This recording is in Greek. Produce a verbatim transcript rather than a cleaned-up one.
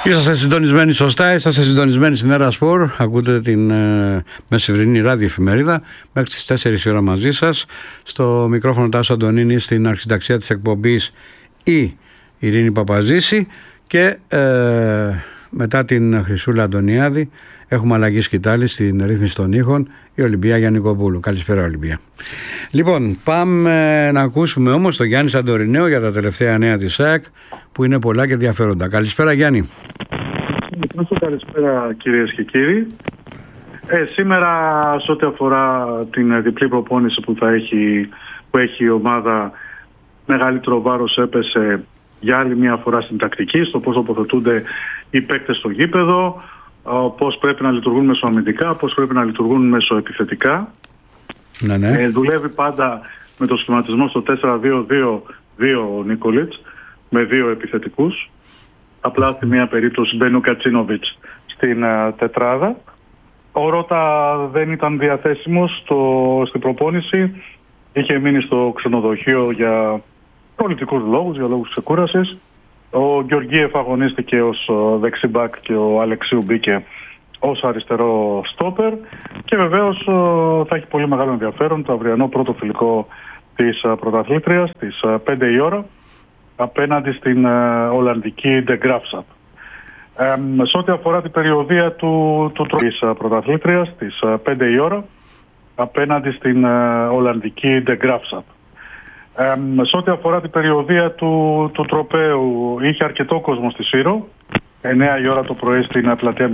Είσαστε συντονισμένοι σωστά, είσαστε συντονισμένοι στην Έρα Σπορ. Ακούτε την ε, μεσημερινή ραδιοεφημερίδα μέχρι τις τέσσερις η ώρα μαζί σας. Στο μικρόφωνο Τάσο Αντωνίνη, στην αρχισυνταξία της εκπομπής η Ειρήνη Παπαζήση και ε, μετά την Χρυσούλα Αντωνιάδη έχουμε αλλαγή σκητάλη στην ρύθμιση των ήχων, η Ολυμπία Γιαννικοπούλου. Καλησπέρα, Ολυμπία. Λοιπόν, πάμε να ακούσουμε όμως τον Γιάννη Σαντορινέο για τα τελευταία νέα της ΑΕΚ, που είναι πολλά και ενδιαφέροντα. Καλησπέρα, Γιάννη. Καλησπέρα, κυρίες και κύριοι. Ε, σήμερα, σε ό,τι αφορά την διπλή προπόνηση που, θα έχει, που έχει η ομάδα, μεγαλύτερο βάρος έπεσε για άλλη μια φορά στην τακτική, στο πώς τοποθετούνται οι παίκτες στο γήπεδο, πώς πρέπει να λειτουργούν μεσοαμυντικά, πώς πρέπει να λειτουργούν μεσοεπιθετικά. Ναι, ναι. Ε, δουλεύει πάντα με το σχηματισμό στο τέσσερα δύο δύο δύο ο Νίκολιτς, με δύο επιθετικούς. Απλά στη μία περίπτωση μπαίνει ο Κατσίνοβιτς στην uh, τετράδα. Ο Ρώτα δεν ήταν διαθέσιμος στο, στην προπόνηση. Είχε μείνει στο ξενοδοχείο για πολιτικούς λόγους, για λόγους ξεκούρασης. Ο Γεωργίεφ αγωνίστηκε ως uh, δεξιμπάκ και ο Αλεξίου μπήκε ως αριστερό στόπερ. Και βεβαίως uh, θα έχει πολύ μεγάλο ενδιαφέρον το αυριανό πρώτο φιλικό της uh, πρωταθλήτριας, της uh, πέντε η ώρα, απέναντι στην uh, Ολλανδική De Graafschap. Ε, σε ό,τι αφορά την περιοδία του, του της uh, πρωταθλήτριας, της uh, πέντε η ώρα, απέναντι στην uh, Ολλανδική De Graafschap. Ε, σε ό,τι αφορά την περιοδία του, του τροπαίου, είχε αρκετό κόσμο στη Σύρο. εννιά η ώρα το πρωί στην πλατεία